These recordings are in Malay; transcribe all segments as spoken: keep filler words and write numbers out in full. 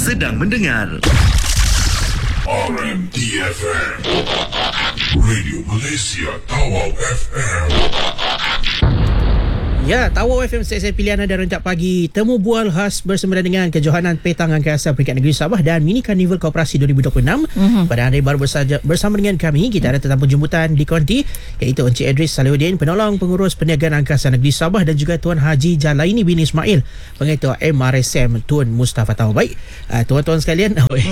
sedang mendengar R M D F M, Radio Malaysia Tawau F M. Ya, Tawau F M, stesen pilihan anda rentak pagi. Temu bual khas bersama dengan Kejohanan Petang Angkasa Peringkat Negeri Sabah dan Mini Karnival Koperasi dua ribu dua puluh enam. Mm-hmm. Pada anda yang baru bersaja, bersama dengan kami, kita ada tetamu jemputan di konti, iaitu Encik Idris Salihuddin, Penolong Pengurus Perniagaan Angkasa Negeri Sabah, dan juga Tuan Haji Jalaini bin Ismail, Pengetua M R S M Tun Mustafa Tawau. Baik, uh, tuan-tuan sekalian,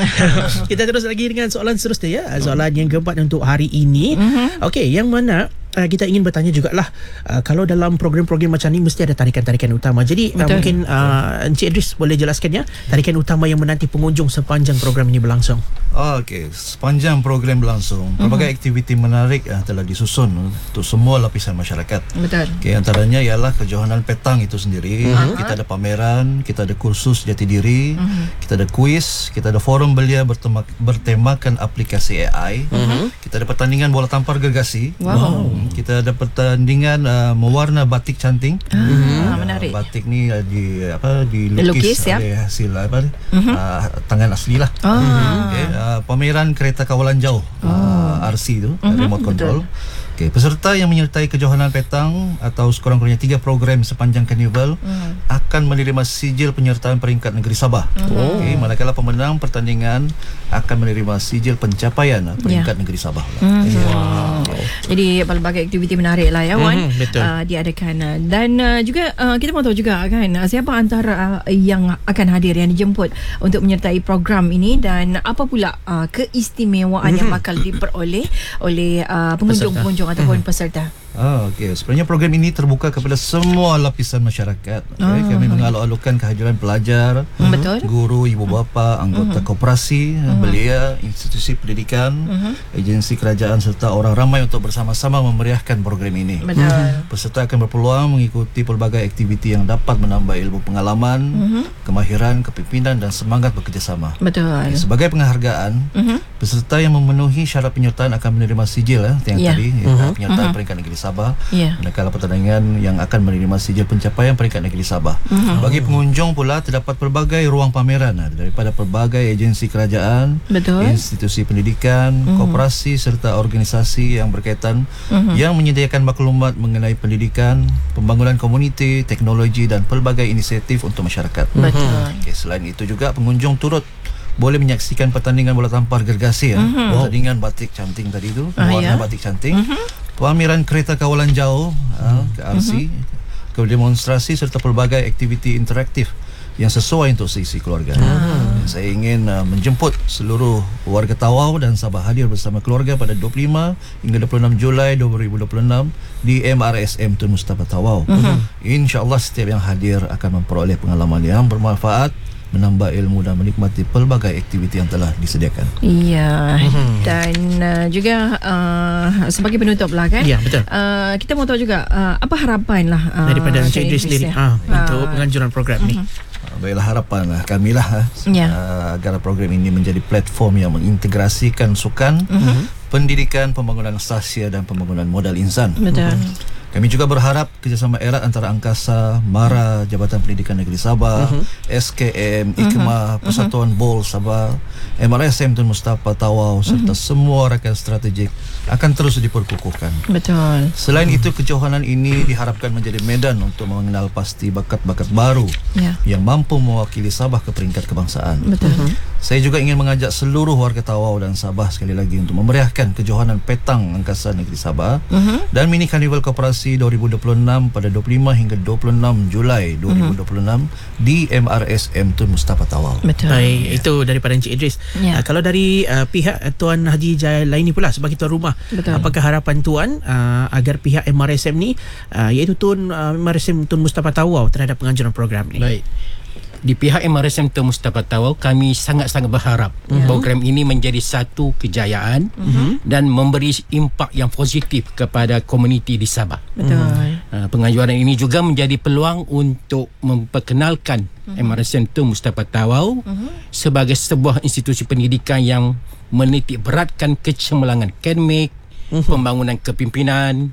kita terus lagi dengan soalan seterusnya, ya. Soalan yang keempat untuk hari ini. Mm-hmm. Okey, yang mana Uh, kita ingin bertanya jugalah, uh, kalau dalam program-program macam ni mesti ada tarikan-tarikan utama. Jadi uh, mungkin uh, Encik Idris boleh jelaskan, ya, tarikan utama yang menanti pengunjung sepanjang program ini berlangsung. Oh, Okey, sepanjang program berlangsung, pelbagai uh-huh. aktiviti menarik uh, telah disusun untuk semua lapisan masyarakat. Betul. Okay, antaranya ialah Kejohanan Petang itu sendiri. Uh-huh. Kita ada pameran, kita ada kursus jati diri, uh-huh. kita ada kuis, kita ada forum belia bertema, bertemakan aplikasi A I. Uh-huh. Kita ada pertandingan bola tampar gergasi. Wow. wow. Kita ada pertandingan uh, mewarna batik canting. Ah, uh, menarik. Batik ni uh, di apa dilukis oleh ya? hasil apa uh-huh. uh, tangan asli lah. Ah. Okay, uh, pameran kereta kawalan jauh, oh. uh, R C tu, uh-huh. remote control. Betul. Okay, peserta yang menyertai Kejohanan Petang atau sekurang-kurangnya tiga program sepanjang karnival hmm. akan menerima sijil penyertaan peringkat negeri Sabah. Oh. Okay, manakala pemenang pertandingan akan menerima sijil pencapaian peringkat yeah. negeri Sabah. Hmm. Wow. Jadi pelbagai aktiviti menarik lah, ya, Wan. Hmm, betul. Uh, diadakan dan uh, juga uh, kita mahu tahu juga kan siapa antara uh, yang akan hadir, yang dijemput untuk menyertai program ini, dan apa pula uh, keistimewaan hmm. yang bakal diperoleh oleh uh, pengunjung-pengunjung ataupun hmm. peserta. Ah, okey. Sebenarnya program ini terbuka kepada semua lapisan masyarakat. Okay? Oh. Kami mengalok-alokkan kehadiran pelajar, hmm. guru, ibu bapa, anggota hmm. koperasi, hmm. belia, institusi pendidikan, hmm. agensi kerajaan serta orang ramai untuk bersama-sama memeriahkan program ini. Betul. Hmm. Peserta akan berpeluang mengikuti pelbagai aktiviti yang dapat menambah ilmu pengalaman, hmm. kemahiran, kepimpinan dan semangat bekerjasama. Betul. Okay, sebagai penghargaan, hmm. peserta yang memenuhi syarat penyertaan akan menerima sijil, ya, yang yeah. tadi, hmm. penyertaan hmm. peringkat negeri Sabah. Yeah. Manakala pertandingan yang akan menerima sijil pencapaian peringkat negeri Sabah. Mm-hmm. Bagi pengunjung pula terdapat pelbagai ruang pameran daripada pelbagai agensi kerajaan, betul. institusi pendidikan, mm-hmm. koperasi serta organisasi yang berkaitan mm-hmm. yang menyediakan maklumat mengenai pendidikan, pembangunan komuniti, teknologi dan pelbagai inisiatif untuk masyarakat. Betul. Okay, selain itu juga pengunjung turut boleh menyaksikan pertandingan bola tampar gergasi, ya. Mm-hmm. Wow. Pertandingan batik canting tadi tu, ah, warna ya? batik canting. Mm-hmm. Pameran kereta kawalan jauh, uh, ke R C, uh-huh. ke demonstrasi serta pelbagai aktiviti interaktif yang sesuai untuk sesi keluarga. Uh-huh. Saya ingin uh, menjemput seluruh warga Tawau dan Sabah hadir bersama keluarga pada dua puluh lima hingga dua puluh enam Julai dua ribu dua puluh enam di M R S M Tun Mustafa Tawau. Uh-huh. InsyaAllah setiap yang hadir akan memperoleh pengalaman yang bermanfaat, menambah ilmu dan menikmati pelbagai aktiviti yang telah disediakan. Iya. Mm-hmm. Dan uh, juga uh, sebagai penutup lah, kan. Ya, betul. Uh, kita mahu tahu juga uh, apa harapan lah uh, daripada Encik Idris sendiri uh, untuk uh, penganjuran program uh-huh. ni. Baiklah, harapan lah kami lah yeah. uh, agar program ini menjadi platform yang mengintegrasikan sukan, uh-huh. pendidikan, pembangunan sahsia dan pembangunan modal insan. Betul. Uh-huh. Kami juga berharap kerjasama erat antara Angkasa, MARA, Jabatan Pendidikan Negeri Sabah, uh-huh. S K M, IKMA, uh-huh. Persatuan uh-huh. Bol Sabah, M R S M Tun Mustafa Tawau serta uh-huh. semua rakan strategik akan terus diperkukuhkan. Betul. Selain uh-huh. itu, kejohanan ini diharapkan menjadi medan untuk mengenal pasti bakat-bakat baru yeah. yang mampu mewakili Sabah ke peringkat kebangsaan. Betul. Uh-huh. Saya juga ingin mengajak seluruh warga Tawau dan Sabah sekali lagi untuk memeriahkan Kejohanan Petang Angkasa Negeri Sabah uh-huh. dan Mini Karnival Koperasi dua ribu dua puluh enam pada dua puluh lima hingga dua puluh enam Julai dua ribu dua puluh enam uh-huh. di M R S M Tun Mustafa Tawau. Betul. Baik, ya. Itu daripada Encik Idris. Ya. Uh, kalau dari uh, pihak uh, Tuan Haji Jalaini pula sebagai tuan rumah, betul. Apakah harapan tuan uh, agar pihak M R S M ni uh, iaitu Tun uh, M R S M Tun Mustafa Tawau terhadap penganjuran program ni? Baik. Di pihak M R S M Tun Mustafa Tawau, kami sangat-sangat berharap yeah. program ini menjadi satu kejayaan uh-huh. dan memberi impak yang positif kepada komuniti di Sabah. Betul. Uh, penganjuran ini juga menjadi peluang untuk memperkenalkan uh-huh. M R S M Tun Mustafa Tawau uh-huh. sebagai sebuah institusi pendidikan yang menitik beratkan kecemerlangan akademik, uh-huh. pembangunan kepimpinan,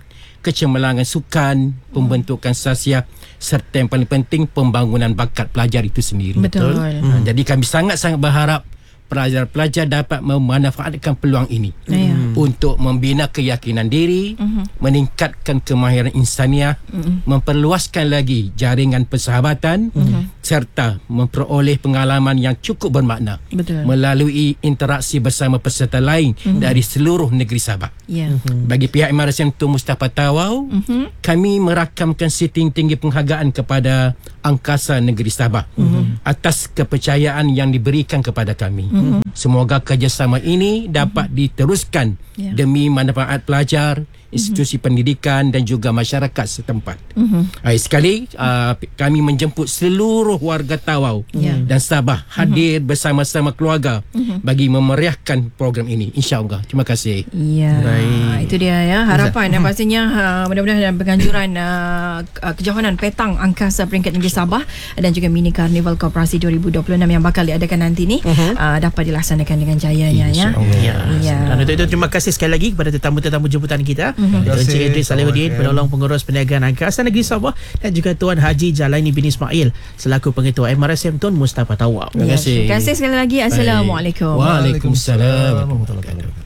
kecemerlangan sukan, pembentukan sasiah serta yang paling penting pembangunan bakat pelajar itu sendiri. Betul. Ha, jadi kami sangat-sangat berharap pelajar-pelajar dapat memanfaatkan peluang ini Ya. untuk membina keyakinan diri, Mhm. meningkatkan kemahiran insaniah, Mhm. memperluaskan lagi jaringan persahabatan serta memperoleh pengalaman yang cukup bermakna Betul. melalui interaksi bersama peserta lain dari seluruh negeri Sabah. Ya. Bagi pihak M R S M Tun Mustafa Tawau, Mhm. kami merakamkan setinggi-tinggi penghargaan kepada Angkasa Negeri Sabah atas kepercayaan yang diberikan kepada kami. Semoga kerjasama ini dapat diteruskan Ya. demi manfaat pelajar, institusi pendidikan dan juga masyarakat setempat. Hai, sekali uh, kami menjemput seluruh warga Tawau Ya. dan Sabah hadir bersama-sama keluarga bagi memeriahkan program ini, insya-Allah. Terima kasih. Ya, Baik. itu dia ya harapan dan pastinya uh, mudah-mudahan penganjuran uh, kejohanan petang angkasa peringkat negeri Sabah dan juga mini karnival koperasi dua ribu dua puluh enam yang bakal diadakan nanti ni uh, dapat dilaksanakan dengan jayanya ya. Ya. Ya. Dan untuk itu terima kasih sekali lagi kepada tetamu-tetamu jemputan kita. Terima Encik kasih. Idris Salihuddin, penolong pengurus perniagaan Angkasa Negeri Sabah, dan juga Tuan Haji Jalaini bin Ismail selaku pengetua M R S M Tun Mustafa Tawau. Terima Ya, kasih. terima kasih sekali lagi. Assalamualaikum. Waalaikumsalam. Warahmatullahi wabarakatuh.